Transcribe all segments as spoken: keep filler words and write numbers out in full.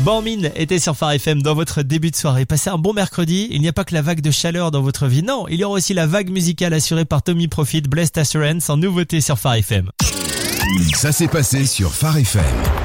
Bormin était sur Phare F M dans votre début de soirée. Passez un bon mercredi. Il n'y a pas que la vague de chaleur dans votre vie. Non, il y aura aussi la vague musicale assurée par Tommy Profit, Blessed Assurance en nouveauté sur Phare F M. Ça s'est passé sur Phare F M.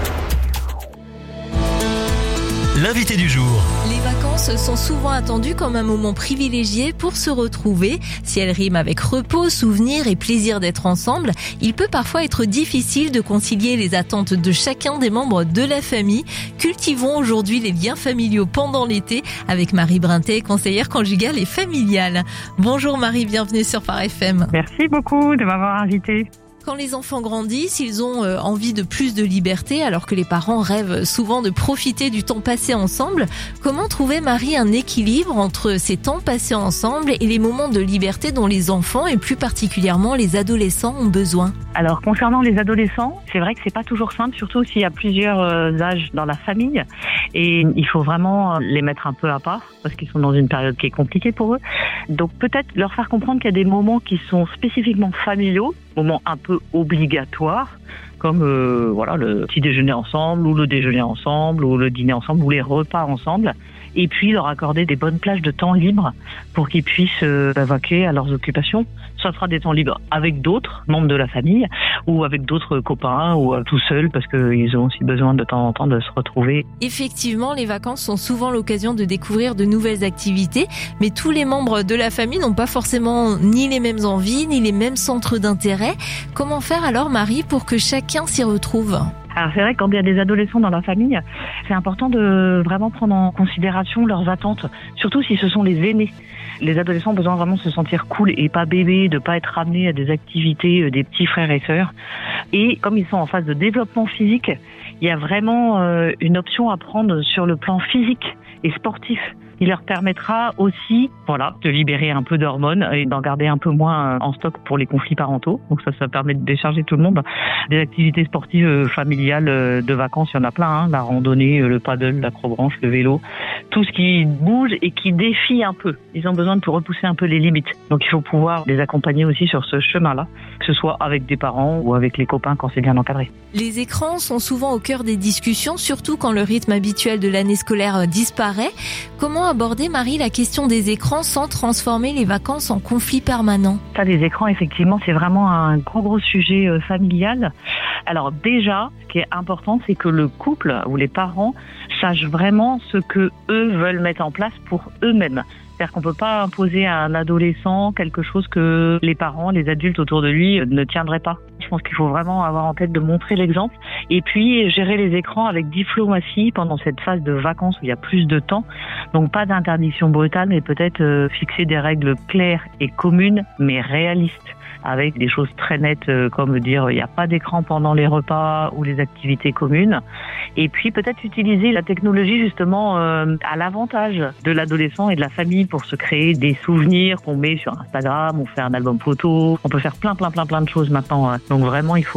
L'invité du jour. Les vacances sont souvent attendues comme un moment privilégié pour se retrouver. Si elles riment avec repos, souvenirs et plaisir d'être ensemble, il peut parfois être difficile de concilier les attentes de chacun des membres de la famille. Cultivons aujourd'hui les liens familiaux pendant l'été avec Marie Brintet, conseillère conjugale et familiale. Bonjour Marie, bienvenue sur Phare F M. Merci beaucoup de m'avoir invitée. Quand les enfants grandissent, ils ont envie de plus de liberté alors que les parents rêvent souvent de profiter du temps passé ensemble. Comment trouver, Marie, un équilibre entre ces temps passés ensemble et les moments de liberté dont les enfants et plus particulièrement les adolescents ont besoin? Alors concernant les adolescents, c'est vrai que c'est pas toujours simple, surtout s'il y a plusieurs âges dans la famille et il faut vraiment les mettre un peu à part parce qu'ils sont dans une période qui est compliquée pour eux. Donc peut-être leur faire comprendre qu'il y a des moments qui sont spécifiquement familiaux, moments un peu obligatoires, comme euh, voilà le petit déjeuner ensemble ou le déjeuner ensemble ou le dîner ensemble ou les repas ensemble, et puis leur accorder des bonnes plages de temps libre pour qu'ils puissent euh, vaquer à leurs occupations. Ça sera des temps libres avec d'autres membres de la famille ou avec d'autres copains ou euh, tout seuls parce qu'ils ont aussi besoin de temps en temps de se retrouver. Effectivement, les vacances sont souvent l'occasion de découvrir de nouvelles activités, mais tous les membres de la famille n'ont pas forcément ni les mêmes envies ni les mêmes centres d'intérêt. Comment faire alors, Marie, pour que chacun s'y retrouve ? Alors c'est vrai que quand il y a des adolescents dans la famille, c'est important de vraiment prendre en considération leurs attentes, surtout si ce sont les aînés. Les adolescents ont besoin vraiment de se sentir cool et pas bébés, de pas être ramenés à des activités des petits frères et sœurs. Et comme ils sont en phase de développement physique, il y a vraiment une option à prendre sur le plan physique et sportif. Il leur permettra aussi, voilà, de libérer un peu d'hormones et d'en garder un peu moins en stock pour les conflits parentaux. Donc ça, ça permet de décharger tout le monde. Des activités sportives familiales de vacances, il y en a plein, hein. La randonnée, le paddle, l'acrobranche, le vélo, tout ce qui bouge et qui défie un peu. Ils ont besoin de repousser un peu les limites. Donc il faut pouvoir les accompagner aussi sur ce chemin-là, que ce soit avec des parents ou avec les copains quand c'est bien encadré. Les écrans sont souvent au cœur des discussions, surtout quand le rythme habituel de l'année scolaire disparaît. Comment aborder, Marie, la question des écrans sans transformer les vacances en conflit permanent? Ça, les écrans, effectivement, c'est vraiment un gros gros sujet euh, familial. Alors déjà, ce qui est important, c'est que le couple ou les parents sachent vraiment ce que eux veulent mettre en place pour eux-mêmes. C'est-à-dire qu'on peut pas imposer à un adolescent quelque chose que les parents, les adultes autour de lui ne tiendraient pas. Je pense qu'il faut vraiment avoir en tête de montrer l'exemple et puis gérer les écrans avec diplomatie pendant cette phase de vacances où il y a plus de temps. Donc pas d'interdiction brutale, mais peut-être euh, fixer des règles claires et communes, mais réalistes, avec des choses très nettes euh, comme dire il n'y a pas d'écran pendant les repas ou les activités communes. Et puis peut-être utiliser la technologie justement euh, à l'avantage de l'adolescent et de la famille pour se créer des souvenirs qu'on met sur Instagram, on fait un album photo, on peut faire plein plein plein plein de choses maintenant. Hein. Donc vraiment il faut